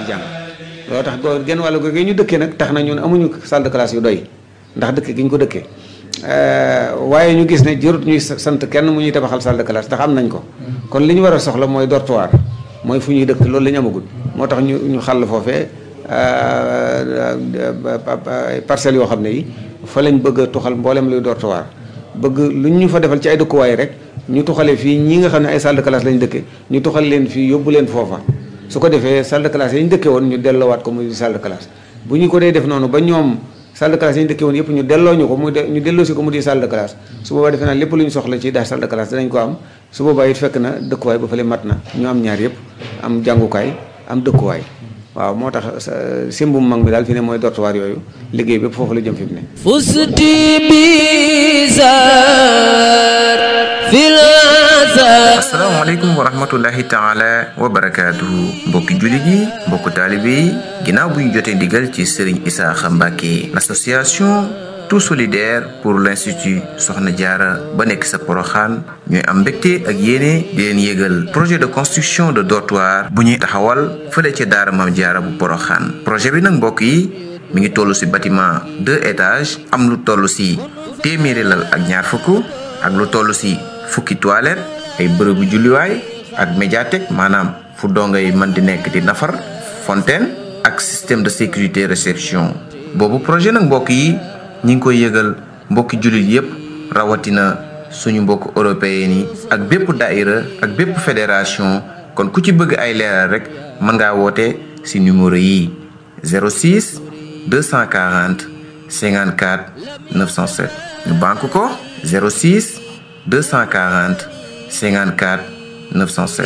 jàng loolu tax genn wàllu googu ñu dëkkee nag tax na ñun amuñu salle de classe yu doy ndax dëkk gi ñu ko dëkkee waaye ñu gis ne jërut ñuy sant kenn mu ñuy tabaxal salle de classe ndax am nañ ko kon li ñu war a soxla mooy dortoir mooy fu ñuy dëkk loolu la ñu amagul moo tax ñu xàll foofee parcelles yoo xam ne yi fa lañ bëgg a tuxal mboolem luy dortoir bëgg lu ñu fa defal ci ay dëkkuwaay rek ñu tuxale fii ñi nga xam ne ay salle de classe lañ dëkke ñu tuxal leen fii yóbbu leen foofa su ko defee salle de classe yi ñu dëkke woon ñu delloowaat ko muy salle de classe bu ñu ko dee def noonu ba ñoom salle de classe yi ñu dëkke woon yëpp ñu delloo ñu ko ñu delloo si ko mu di salle de classe su boobaa defe naa lépp lu ñu soxla ci daal salle de classe danañ ko am su boobaa it fekk na dëkkuwaay ba fële mat na ñu am ñaar yëpp am jàngukaay am dëkkuwaay waaw moo tax simbum mag mi daal fi ne mooy dortoir yooyu liggéey bépp foofu la jëm fi mu ne fusti bizar fil asalaamaaleykum wa rahmatullahi taala wa barakaatuhu mbokki jullit yi mbokku taalibe yi ginnaaw bu ñu jotee ndigal ci Serigne Isaaxa Mbàkke l'association tout solidaire pour l'institut Soxna Jaara ba nekk sa Poroxaan ñooy am mbégte ak yéene di leen yégal projet de construction de dortoir bu ñuy taxawal fële ca daara Maam Jaara bu Poroxaan projet bi nag mbokk yi mi ngi toll ci bâtiment 2 étages am lu toll ci téeméeri lal ak ñaar fukk ak lu toll ci fukki toilette ay bërëbu julliwaay ak médiathèque maanaam fu dongay mën di nekk di nafar fontaine ak système de sécurité réception boobu projet nag mbokk yi ñi ngi koy yëgal mbokki jullit yépp rawatina suñu mbokk européen yi ak bépp daïra ak bépp fédération kon ku ci bëgg ay leeral rek mën ngaa woote ci numéro yi 06 240 54 907 ñu banque ko 06 240 54 907